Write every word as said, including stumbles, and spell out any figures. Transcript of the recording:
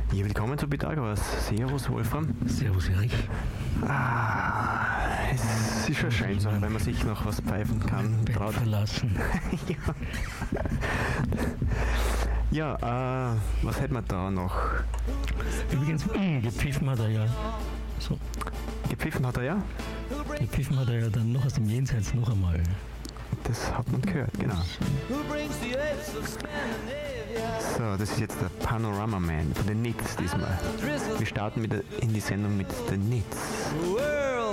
Ja, willkommen zu Pythagoras. Servus, Wolfram. Servus, Erik. Ah, es ist schon schön so, wenn man sich noch was pfeifen kann. Bett Traut. verlassen. ja, ja äh, was hätten wir da noch? Übrigens, mh, gepfiffen hat er ja. So. Gepfiffen hat er ja? Gepfiffen hat er ja dann noch aus dem Jenseits noch einmal. Das hat man gehört, genau. So, das ist jetzt der Panorama Man von den Nits diesmal. Wir starten wieder in die Sendung mit den Nits.